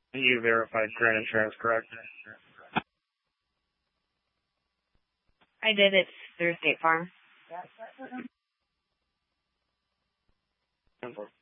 You verified Grand Insurance, correct? I did. It's through State Farm.